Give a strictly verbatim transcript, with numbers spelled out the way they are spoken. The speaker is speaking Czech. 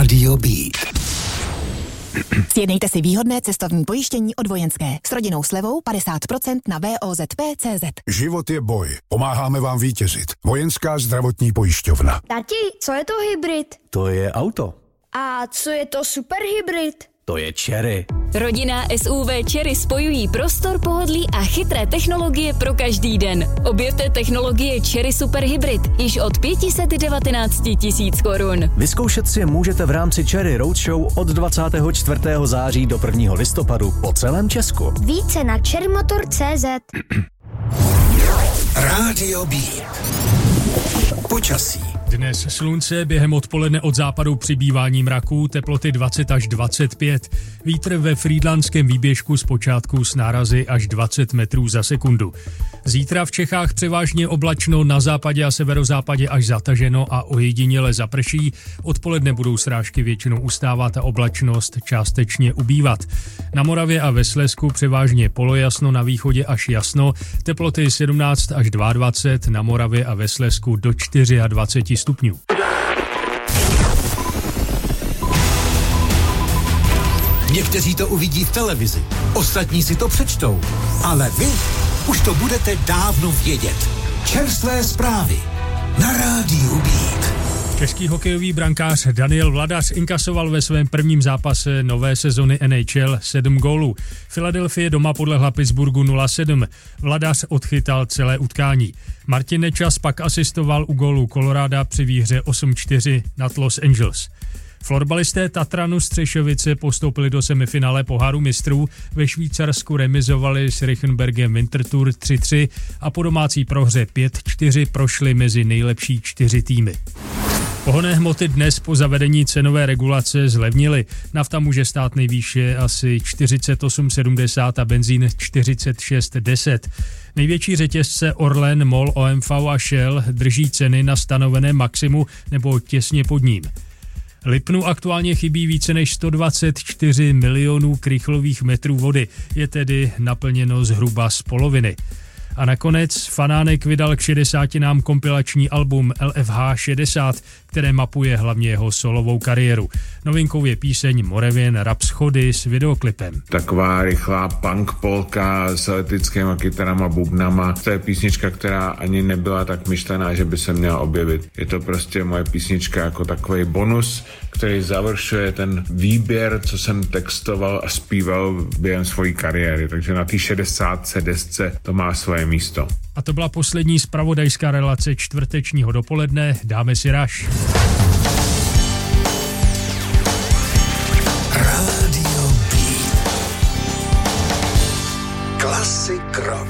Rádio Beat. Sjednejte si výhodné cestovní pojištění od Vojenské s rodinnou slevou padesát procent na V O Z P tečka cé zet. Život je boj. Pomáháme vám vítězit. Vojenská zdravotní pojišťovna. Tati, co je to hybrid? To je auto. A co je to superhybrid? To je Chery. Rodinná S U V Chery spojují prostor, pohodlí a chytré technologie pro každý den. Objevte technologie Chery Super Hybrid již od pět set devatenáct tisíc korun. Vyzkoušet si je můžete v rámci Chery Roadshow od dvacátého čtvrtého září do prvního listopadu po celém Česku. Více na cherrymotor tečka cé zet. Rádio Beat. Počasí. Dnes slunce, během odpoledne od západu přibývání mraků, teploty dvacet až dvacet pět. Vítr ve frýdlantském výběžku zpočátku s nárazy až dvacet metrů za sekundu. Zítra v Čechách převážně oblačno, na západě a severozápadě až zataženo a ojediněle zaprší. Odpoledne budou srážky většinou ustávat a oblačnost částečně ubývat. Na Moravě a ve Slezsku převážně polojasno, na východě až jasno, teploty sedmnáct až dvacet dva, na Moravě a ve Slezsku do dvacet čtyři stupňů. Někteří to uvidí v televizi, ostatní si to přečtou, ale vy už to budete dávno vědět. Čerstvé zprávy na Rádiu Beat. Český hokejový brankář Daniel Vladař inkasoval ve svém prvním zápase nové sezony N H L sedm gólů. Philadelphie doma podlehla Pittsburghu nula sedm. Vladař odchytal celé utkání. Martin Nečas pak asistoval u gólu Colorada při výhře osm čtyři nad Los Angeles. Florbalisté Tatranu Střešovice postoupili do semifinále poháru mistrů, ve Švýcarsku remizovali s Reichenbergem Winterthur tři tři a po domácí prohře pět čtyři prošli mezi nejlepší čtyři týmy. Pohonné hmoty dnes po zavedení cenové regulace zlevnily. Nafta může stát nejvýše asi čtyřicet osm sedmdesát a benzín čtyřicet šest deset. Největší řetězce Orlen, MOL, O M V a Shell drží ceny na stanovené maximu nebo těsně pod ním. Lipnu aktuálně chybí více než sto dvacet čtyři milionů krychlových metrů vody, je tedy naplněno zhruba z poloviny. A nakonec Fanánek vydal k šedesátinám kompilační album L F H šedesát, které mapuje hlavně jeho solovou kariéru. Novinkou je píseň Moravian Rap Schody s videoklipem. Taková rychlá punk polka s elektrickými kytarama, bubnama. To je písnička, která ani nebyla tak myšlená, že by se měla objevit. Je to prostě moje písnička jako takový bonus, který završuje ten výběr, co jsem textoval a zpíval během své kariéry. Takže na té šedesátce desce to má svoje místo. A to byla poslední zpravodajská relace čtvrtečního dopoledne. Dáme si raš. Rádio Beat. Klasik rock.